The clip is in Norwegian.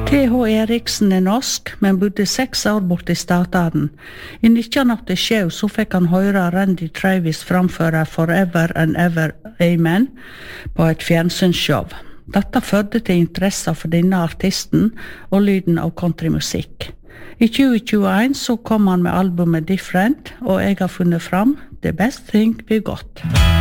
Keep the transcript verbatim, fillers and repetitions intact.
T H Eriksen er norsk, men bodde seks år bort i Statene. I nitten åttisju så fikk han høre Randy Travis framføre Forever and Ever Amen på et fjernsynsshow. Dette førte til interesse for denne artisten og lyden av countrymusikk. I tjue tjueén så kom han med albumet Different, og jeg har funnet fram The Best Thing We Got.